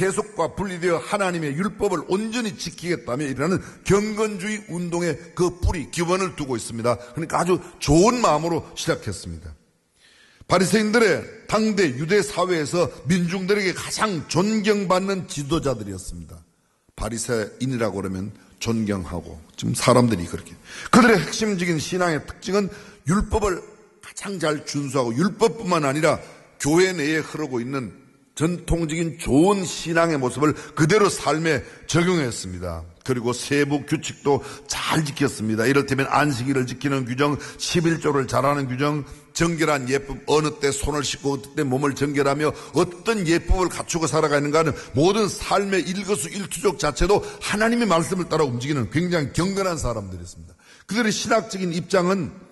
계속과 분리되어 하나님의 율법을 온전히 지키겠다며 이라는 경건주의 운동의 그 뿌리, 기원을 두고 있습니다. 그러니까 아주 좋은 마음으로 시작했습니다. 바리새인들의 당대 유대 사회에서 민중들에게 가장 존경받는 지도자들이었습니다. 바리새인이라고 그러면 존경하고, 지금 사람들이 그렇게. 그들의 핵심적인 신앙의 특징은 율법을 가장 잘 준수하고, 율법뿐만 아니라 교회 내에 흐르고 있는 전통적인 좋은 신앙의 모습을 그대로 삶에 적용했습니다. 그리고 세부 규칙도 잘 지켰습니다. 이를테면 안식일을 지키는 규정, 11조를 잘하는 규정, 정결한 예법, 어느 때 손을 씻고 어느 때 몸을 정결하며 어떤 예법을 갖추고 살아가는가 하는 모든 삶의 일거수일투족 자체도 하나님의 말씀을 따라 움직이는 굉장히 경건한 사람들이었습니다. 그들의 신학적인 입장은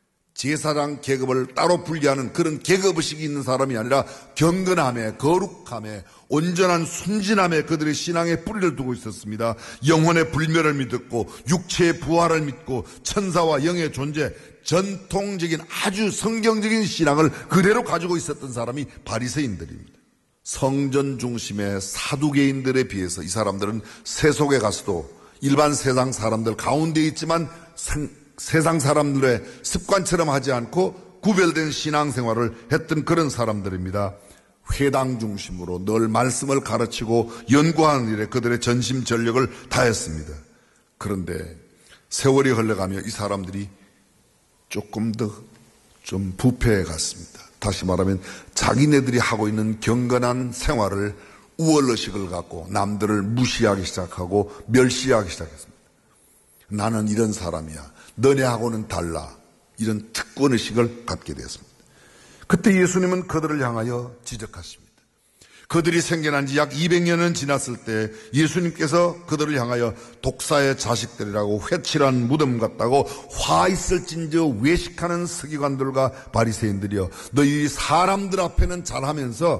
제사장 계급을 따로 분리하는 그런 계급의식이 있는 사람이 아니라 경건함에, 거룩함에, 온전한 순진함에 그들의 신앙의 뿌리를 두고 있었습니다. 영혼의 불멸을 믿었고 육체의 부활을 믿고 천사와 영의 존재, 전통적인 아주 성경적인 신앙을 그대로 가지고 있었던 사람이 바리새인들입니다. 성전 중심의 사두개인들에 비해서 이 사람들은 세속에 가서도 일반 세상 사람들 가운데 있지만 세상 사람들의 습관처럼 하지 않고 구별된 신앙생활을 했던 그런 사람들입니다. 회당 중심으로 늘 말씀을 가르치고 연구하는 일에 그들의 전심전력을 다했습니다. 그런데 세월이 흘러가며 이 사람들이 조금 더 좀 부패해 갔습니다. 다시 말하면 자기네들이 하고 있는 경건한 생활을 우월의식을 갖고 남들을 무시하기 시작하고 멸시하기 시작했습니다. 나는 이런 사람이야. 너네하고는 달라. 이런 특권의식을 갖게 되었습니다. 그때 예수님은 그들을 향하여 지적하십니다. 그들이 생겨난 지 약 200년은 지났을 때 예수님께서 그들을 향하여 독사의 자식들이라고 회칠한 무덤 같다고 화 있을진저 외식하는 서기관들과 바리새인들이여, 너희 사람들 앞에는 잘하면서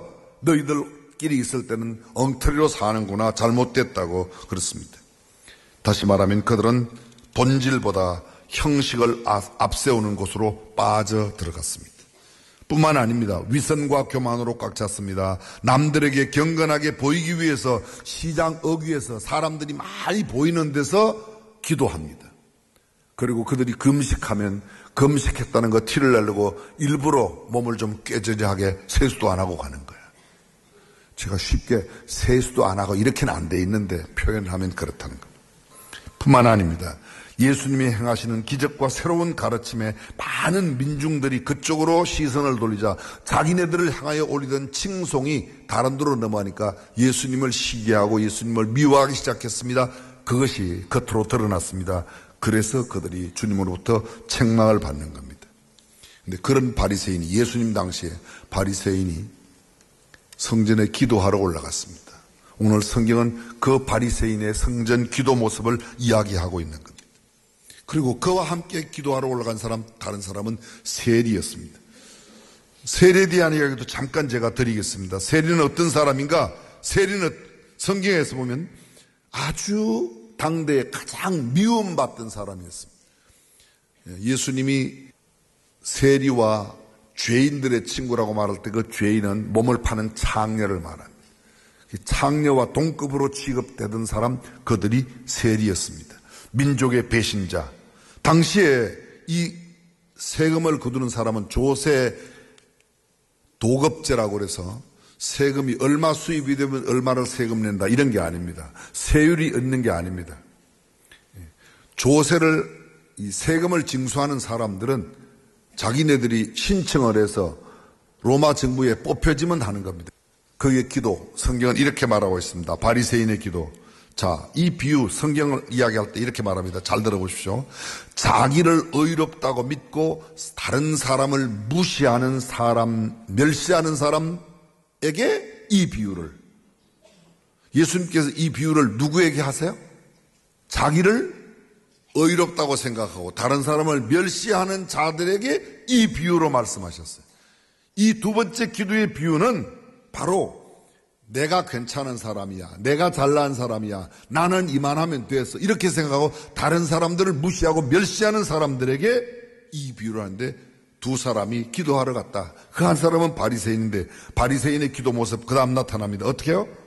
너희들끼리 있을 때는 엉터리로 사는구나, 잘못됐다고 그렇습니다. 다시 말하면 그들은 본질보다 형식을 앞세우는 곳으로 빠져들어갔습니다. 뿐만 아닙니다. 위선과 교만으로 꽉 찼습니다. 남들에게 경건하게 보이기 위해서 시장 어귀에서 사람들이 많이 보이는 데서 기도합니다. 그리고 그들이 금식하면 금식했다는 거 티를 내려고 일부러 몸을 좀 꾀저저하게 세수도 안 하고 가는 거예요. 제가 쉽게 세수도 안 하고 이렇게는 안 돼 있는데 표현하면 그렇다는 겁니다. 뿐만 아닙니다. 예수님이 행하시는 기적과 새로운 가르침에 많은 민중들이 그쪽으로 시선을 돌리자 자기네들을 향하여 올리던 칭송이 다른 데로 넘어가니까 예수님을 시기하고 예수님을 미워하기 시작했습니다. 그것이 겉으로 드러났습니다. 그래서 그들이 주님으로부터 책망을 받는 겁니다. 그런데 그런 바리새인이, 예수님 당시에 바리새인이 성전에 기도하러 올라갔습니다. 오늘 성경은 그 바리새인의 성전 기도 모습을 이야기하고 있는 겁니다. 그리고 그와 함께 기도하러 올라간 사람, 다른 사람은 세리였습니다. 세리에 대한 이야기도 잠깐 제가 드리겠습니다. 세리는 어떤 사람인가? 세리는 성경에서 보면 아주 당대에 가장 미움받던 사람이었습니다. 예수님이 세리와 죄인들의 친구라고 말할 때 그 죄인은 몸을 파는 창녀를 말합니다. 창녀와 동급으로 취급되던 사람, 그들이 세리였습니다. 민족의 배신자. 당시에 이 세금을 거두는 사람은 조세 도급제라고 그래서 세금이 얼마 수입이 되면 얼마를 세금 낸다 이런 게 아닙니다. 세율이 있는 게 아닙니다. 조세를, 이 세금을 징수하는 사람들은 자기네들이 신청을 해서 로마 정부에 뽑혀지면 하는 겁니다. 그의 기도, 성경은 이렇게 말하고 있습니다. 바리새인의 기도. 자, 이 비유, 성경을 이야기할 때 이렇게 말합니다. 잘 들어보십시오. 자기를 의롭다고 믿고 다른 사람을 무시하는 사람, 멸시하는 사람에게 이 비유를, 예수님께서 이 비유를 누구에게 하세요? 자기를 의롭다고 생각하고 다른 사람을 멸시하는 자들에게 이 비유로 말씀하셨어요. 이 두 번째 기도의 비유는 바로 내가 괜찮은 사람이야, 내가 잘난 사람이야, 나는 이만하면 됐어, 이렇게 생각하고 다른 사람들을 무시하고 멸시하는 사람들에게 이 비유를 하는데, 두 사람이 기도하러 갔다. 그 한 사람은 바리새인인데 바리새인의 기도 모습 그 다음 나타납니다. 어떻게 해요?